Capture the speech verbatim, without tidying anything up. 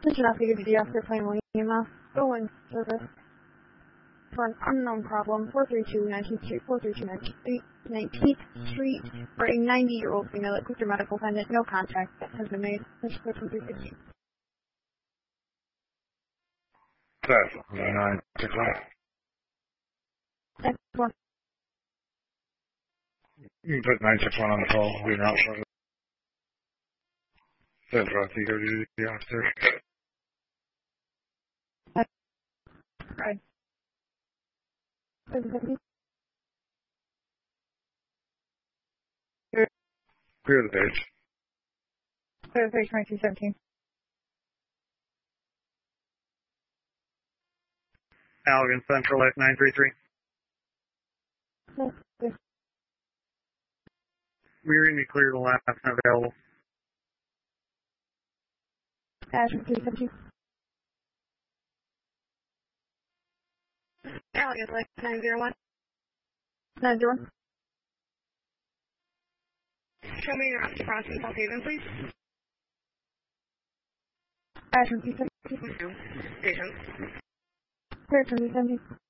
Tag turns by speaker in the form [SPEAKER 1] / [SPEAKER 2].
[SPEAKER 1] Attention operator D after final E M S. Go in service for an unknown problem. four three two nineteenth Street, four three two nineteenth Street, for a ninety-year-old female at Quaker Medical Attendant. No contact has been made. This is from three sixteen.
[SPEAKER 2] That's nine six one.
[SPEAKER 1] That's one.
[SPEAKER 2] You can put nine six one on the call. We're not sure. That's right. You go to the officer.
[SPEAKER 1] Right.
[SPEAKER 2] Clear the page.
[SPEAKER 1] Clear the page, nineteen seventeen.
[SPEAKER 3] Allegan Central at nine three three.
[SPEAKER 1] Okay.
[SPEAKER 3] We're going to be clear the last time available.
[SPEAKER 1] Azure three seventeen. Allegan, like nine zero one. nine zero one. Show me your crossing South Haven, please. Azure three seventeen.
[SPEAKER 3] Patients.
[SPEAKER 1] Clear three seventeen.